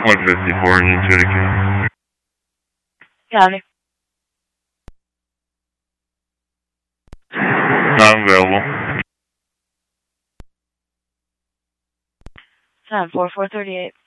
154 Union City. County. Not available. Time 4438.